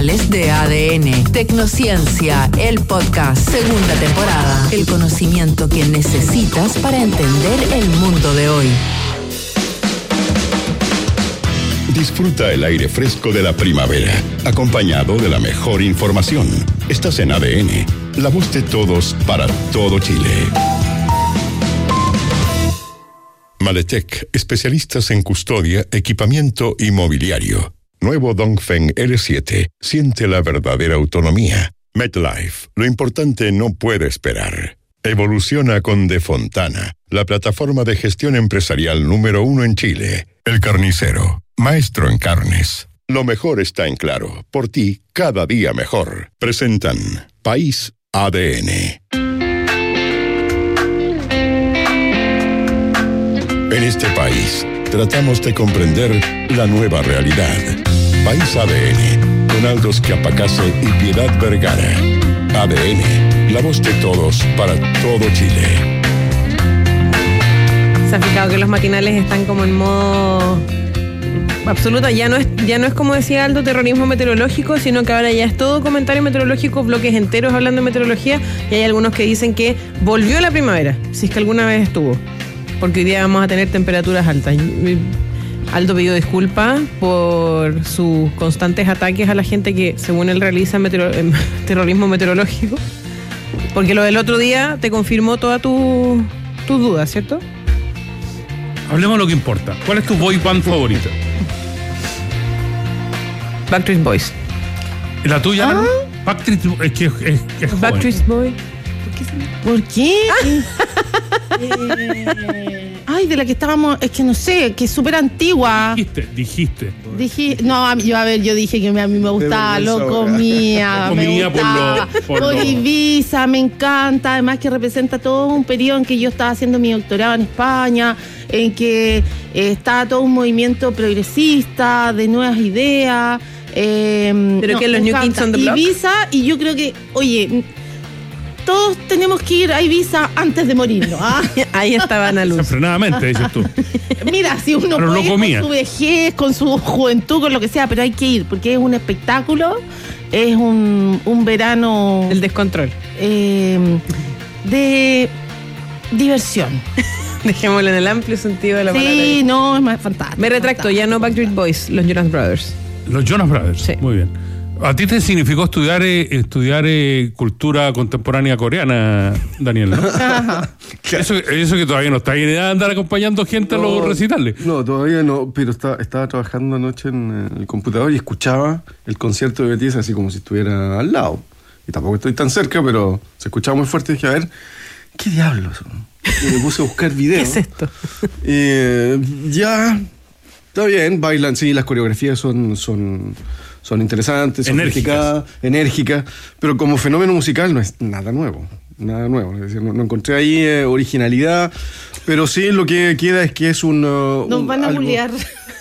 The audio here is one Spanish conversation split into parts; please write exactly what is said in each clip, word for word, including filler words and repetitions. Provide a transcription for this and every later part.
matinales de A D N. Tecnociencia, el podcast, segunda temporada. El conocimiento que necesitas para entender el mundo de hoy. Disfruta el aire fresco de la primavera, acompañado de la mejor información. Estás en A D N, la voz de todos para todo Chile. Maletec, especialistas en custodia, equipamiento y mobiliario. Nuevo Dongfeng L siete, siente la verdadera autonomía. MetLife, lo importante no puede esperar. Evoluciona con De Fontana, la plataforma de gestión empresarial número uno en Chile. El Carnicero, maestro en carnes. Lo mejor está en Claro, por ti cada día mejor. Presentan País A D N. En este país, tratamos de comprender la nueva realidad. País A D N, con Aldo Schiapacase y Piedad Vergara. A D N, la voz de todos para todo Chile. ¿Se ha fijado que los matinales están como en modo absoluto? Ya no es, ya no es como decía Aldo, terrorismo meteorológico, sino que ahora ya es todo comentario meteorológico, bloques enteros hablando de meteorología, y hay algunos que dicen que volvió la primavera, si es que alguna vez estuvo. Porque hoy día vamos a tener temperaturas altas. Aldo pidió disculpas por sus constantes ataques a la gente que, según él, realiza meteor- terrorismo meteorológico. Porque lo del otro día te confirmó todas tus tu dudas, ¿cierto? Hablemos de lo que importa. ¿Cuál es tu boy band favorita? Backstreet Boys. ¿Y la tuya? ¿Ah? Backstreet es que es, es, es joven. Backstreet Boys. ¿Por qué? eh, ay, de la que estábamos, es que no sé, que es súper antigua. Dijiste, dijiste. Dije, no, a mí, yo a ver, yo dije que a mí me gustaba, lo comía, Lo me comía gustaba, por lo- por por lo- Ibiza, me encanta, además que representa todo un periodo en que yo estaba haciendo mi doctorado en España, en que eh, estaba todo un movimiento progresista, de nuevas ideas. Eh, Pero no, que los me New encanta. Kids on the Block. Ibiza, y yo creo que, oye, todos tenemos que ir a Ibiza antes de morirnos. ¿Ah? Ahí estaba Ana Luz. Desenfrenadamente, dices tú. Mira, si uno Pero puede lo comía. con su vejez, con su juventud, con lo que sea, pero hay que ir, porque es un espectáculo, es un, un verano El descontrol. eh, de diversión. Dejémoslo en el amplio sentido de la palabra. Sí, no, es más fantástico. Me retracto, fantástico. ya no Backstreet Boys, los Jonas Brothers. Los Jonas Brothers. Sí. Muy bien. ¿A ti te significó estudiar eh, estudiar eh, cultura contemporánea coreana, Daniel, no? Ajá. Eso, eso que todavía no está en edad de andar acompañando gente a los recitales. No, todavía no, pero está, estaba trabajando anoche en el computador y escuchaba el concierto de B T S así como si estuviera al lado. Y tampoco estoy tan cerca, pero se escuchaba muy fuerte y dije, a ver, ¿qué diablos? Y me puse a buscar ¿Qué videos. es esto? Y ya, está bien, bailan, sí, las coreografías son... son Son interesantes, sofisticadas, enérgicas, pero como fenómeno musical no es nada nuevo, nada nuevo. Es decir, no, no encontré ahí eh, originalidad, pero sí lo que queda es que es un... Uh, Nos un van a algo- bullear.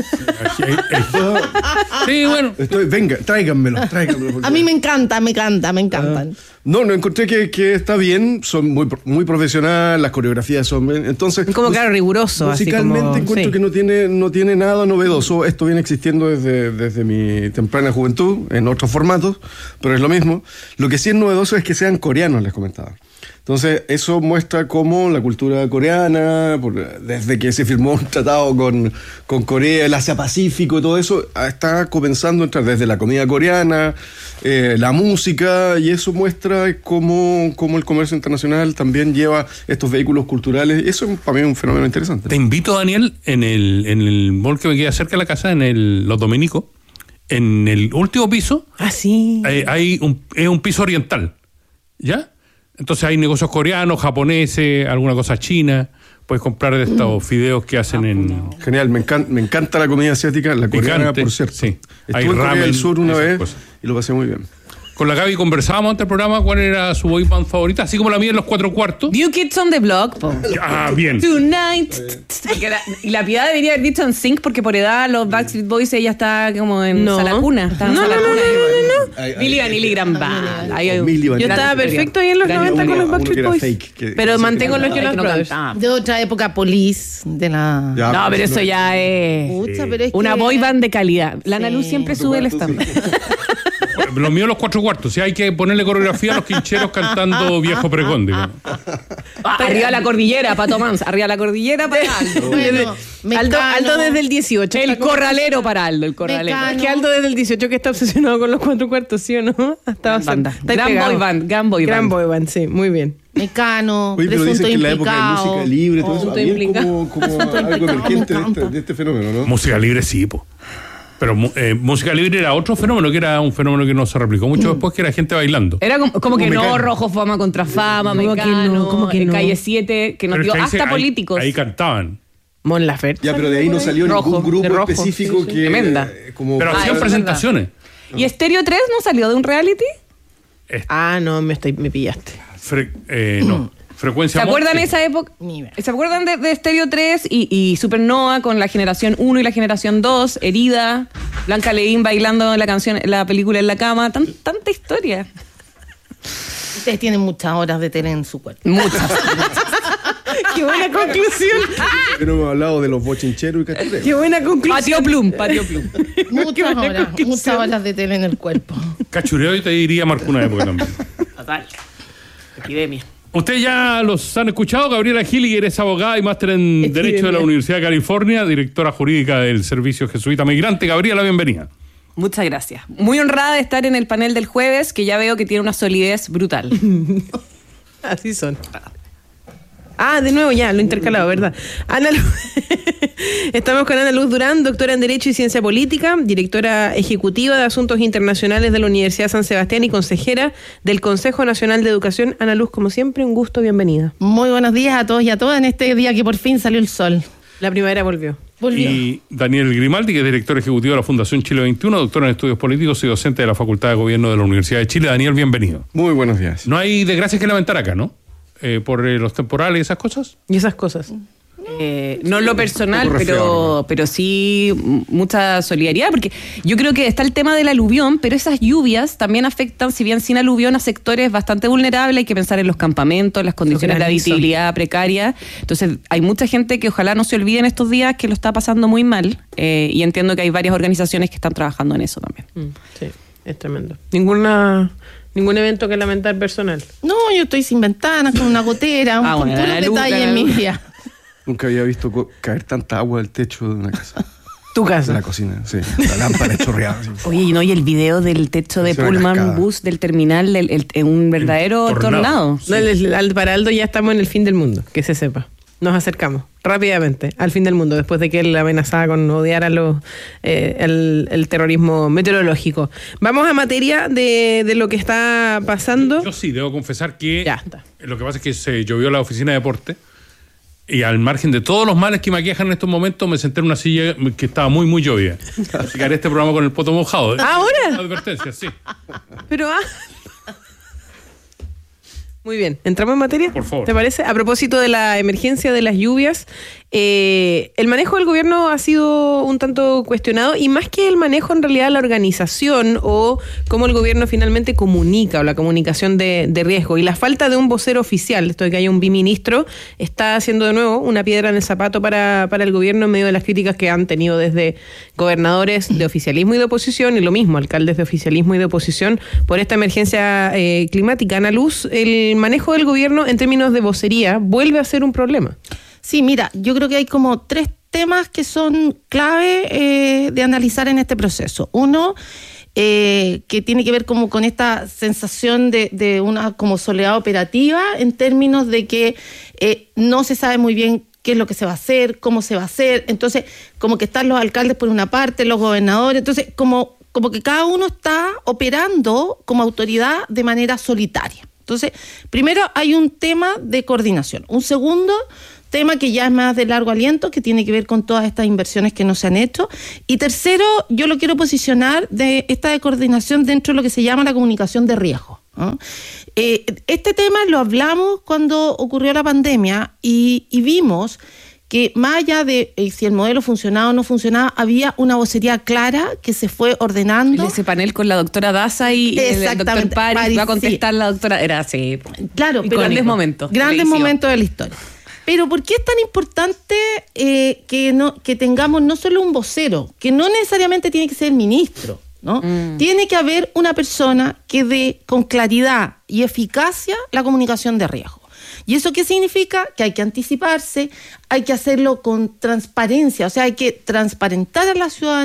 Sí, bueno. Estoy, venga, tráiganmelo, tráiganmelo. porque- A mí me encanta, me encanta, me encantan. No, no, encontré que, que está bien, son muy, muy profesionales, las coreografías son bien, entonces... Como claro, riguroso. así Musicalmente como, encuentro sí. que no tiene, no tiene nada novedoso. Esto viene existiendo desde, desde mi temprana juventud, en otros formatos, pero es lo mismo. Lo que sí es novedoso es que sean coreanos, les comentaba. Entonces, eso muestra cómo la cultura coreana, por, desde que se firmó un tratado con, con Corea, el Asia-Pacífico, todo eso, está comenzando a entrar desde la comida coreana, eh, la música, y eso muestra cómo, cómo el comercio internacional también lleva estos vehículos culturales. Eso para mí es un fenómeno interesante. Te invito, Daniel, en el, en el mall que me queda cerca de la casa, en el, Los Dominicos, en el último piso, Ah, sí. eh, hay un, es un piso oriental, ¿ya? Entonces hay negocios coreanos, japoneses, alguna cosa china. Puedes comprar de estos fideos que hacen en... Genial, me encanta, me encanta la comida asiática, la coreana, Picante, por cierto. sí. Estuve Hay en Corea ramen, del Sur una esas vez cosas. y lo pasé muy bien. Con la Gaby conversábamos antes del programa cuál era su boy band favorita, así como la mía en los cuatro cuartos. New Kids on the Block, po. Ah, bien. Tonight. Porque la- Y la Piedad debería haber dicho en sync, porque por edad los Backstreet Boys ella está como en No. sala cuna. Está en No, sala no, no, cuna. no, Ay, ay, Billy ay, Vanilli Gran Band. Ahí hay un- Milli Vanilli. Yo estaba Gran perfecto ahí en los Gran noventa con uno- los uno que Backstreet era Boys. fake, que- Pero que mantengo sí los que Jonas no Brothers. cantaban. De otra época, Police, de la... Ya, No, pero pues, eso ya es Pucha, pero es una que- boy band de calidad. La Ana Sí. Luz siempre sube el estándar. Lo mío los cuatro cuartos. Si hay que ponerle coreografía a los quincheros cantando Viejo Pregón, digamos. Ah, arriba la cordillera, Pato Mans. Arriba la cordillera para Aldo. Bueno, Aldo, Aldo desde el dieciocho. El corralero para Aldo, el corralero. Mecano. Es que Aldo desde el dieciocho que está obsesionado con los cuatro cuartos, ¿sí o no? Hasta Banda. está Gran pegado. boy band, gran boy Gran band. boy band, sí, muy bien. Mecano, Oye, pero presunto dicen que en la época de implicado. música libre, todo eso, Presunto había implicado. como, como algo implicado, emergente me de este, encanta. de este fenómeno, ¿no? Música libre sí, po. Pero mu- eh, música libre era otro fenómeno, que era un fenómeno que no se replicó mucho después, que era gente bailando. Era como, como que Como no, Mecano. rojo fama contra fama, ¿Cómo que Mecano, no? ¿Cómo que eh, no? Calle siete, que nos Pero es dio que ahí hasta se- ahí- políticos. Ahí cantaban. Mon Laferte. Ya, pero de ahí no salió Rojo, ningún grupo de rojo, específico sí, sí. que... Tremenda. eh, Como Pero Ah, hacían eso es presentaciones. ¿Y Estéreo tres no salió de un reality? Ah, no, me, estoy, me pillaste. Fre- eh, no. Frecuencia ¿Se acuerdan Morse. esa época? Ni ver. ¿Se acuerdan de, de Estéreo tres y, y Supernova con la generación uno y la generación dos? Herida, Blanca Leín bailando la canción, la película En la cama. Tan, tanta historia. Ustedes tienen muchas horas de tele en su cuerpo. Muchas. Qué buena conclusión. Que no hemos hablado de los bochincheros y cachureos. Qué buena conclusión. Patio Plum, Patio Plum. Muchas buena horas, conclusión. muchas horas de tele en el cuerpo. Cachureo y te diría marcó una época también. Total. Epidemia. Ustedes ya los han escuchado. Gabriela Hilliger es abogada y máster en Epidemia. Derecho de la Universidad de California, directora jurídica del Servicio Jesuita Migrante. Gabriela, bienvenida. Muchas gracias. Muy honrada de estar en el panel del jueves, que ya veo que tiene una solidez brutal. Así son. Ah, de nuevo ya, lo intercalado, ¿verdad? Ana Luz. Estamos con Ana Luz Durán, doctora en Derecho y Ciencia Política, directora ejecutiva de Asuntos Internacionales de la Universidad San Sebastián y consejera del Consejo Nacional de Educación. Ana Luz, como siempre, un gusto, bienvenida. Muy buenos días a todos y a todas en este día que por fin salió el sol. La primavera volvió. Volvió. Y Daniel Grimaldi, que es director ejecutivo de la Fundación Chile veintiuno, doctor en Estudios Políticos y docente de la Facultad de Gobierno de la Universidad de Chile. Daniel, bienvenido. Muy buenos días. No hay desgracias que lamentar acá, ¿no? Eh, por eh, los temporales y esas cosas. Y esas cosas. Eh, no en lo personal, Un poco pero, resfriado, pero sí m- mucha solidaridad, porque yo creo que está el tema del aluvión, pero esas lluvias también afectan, si bien sin aluvión, a sectores bastante vulnerables. Hay que pensar en los campamentos, las condiciones de granizo. habitabilidad precaria. Entonces, hay mucha gente que ojalá no se olvide en estos días que lo está pasando muy mal, eh, y entiendo que hay varias organizaciones que están trabajando en eso también. Mm, sí, es tremendo. Ninguna, ningún evento que lamentar personal. No, yo estoy sin ventanas, con una gotera, Ah, con bueno, puros la luz, detalles la en mi luz. día. Nunca había visto co- caer tanta agua del techo de una casa. Tu De casa. la cocina, sí. La lámpara chorreada. Sí. Oye, y no, y el video del techo de Es una Pullman cascada. Bus del terminal, el- el- el- un verdadero tornado. tornado. No, el- el- al- para Aldo ya estamos en el fin del mundo, que se sepa. Nos acercamos rápidamente al fin del mundo, después de que él amenazaba con odiar a los, eh, el, el terrorismo meteorológico. Vamos a materia de, de lo que está pasando. Yo sí, debo confesar que Ya está. lo que pasa es que se llovió la oficina de deporte y al margen de todos los males que me aquejan en estos momentos, me senté en una silla que estaba muy, muy llovida. Así que haré este programa con el poto mojado. ¿Ahora? Advertencia, sí. Pero ah. Muy bien, ¿entramos en materia? Por favor. ¿Te parece? A propósito de la emergencia de las lluvias, eh, el manejo del gobierno ha sido un tanto cuestionado, y más que el manejo, en realidad la organización o cómo el gobierno finalmente comunica, o la comunicación de, de riesgo, y la falta de un vocero oficial, esto de que haya un biministro, está haciendo de nuevo una piedra en el zapato para, para el gobierno en medio de las críticas que han tenido desde gobernadores de oficialismo y de oposición, y lo mismo, alcaldes de oficialismo y de oposición, por esta emergencia eh, climática. Ana Luz, el manejo del gobierno en términos de vocería vuelve a ser un problema. Sí, mira, yo creo que hay como tres temas que son clave eh, de analizar en este proceso. Uno, eh, que tiene que ver como con esta sensación de, de una como soledad operativa, en términos de que eh, no se sabe muy bien qué es lo que se va a hacer, cómo se va a hacer. Entonces, como que están los alcaldes por una parte, los gobernadores, entonces como, como que cada uno está operando como autoridad de manera solitaria. Entonces, primero hay un tema de coordinación. Un segundo tema que ya es más de largo aliento, que tiene que ver con todas estas inversiones que no se han hecho. Y tercero, yo lo quiero posicionar de esta de coordinación dentro de lo que se llama la comunicación de riesgo, ¿no? Eh, este tema lo hablamos cuando ocurrió la pandemia y, y vimos que más allá de eh, si el modelo funcionaba o no funcionaba, había una vocería clara que se fue ordenando. Ese panel con la doctora Daza y y el doctor Exactamente, París, París, va a contestar sí. la doctora. Era así. Claro, Y pero grandes momentos. Grandes Televisión. momentos de la historia. Pero ¿por qué es tan importante eh, que, no, que tengamos no solo un vocero, que no necesariamente tiene que ser el ministro, ¿no? Mm. Tiene que haber una persona que dé con claridad y eficacia la comunicación de riesgo. ¿Y eso qué significa? Que hay que anticiparse, hay que hacerlo con transparencia, o sea, hay que transparentar a la ciudadanía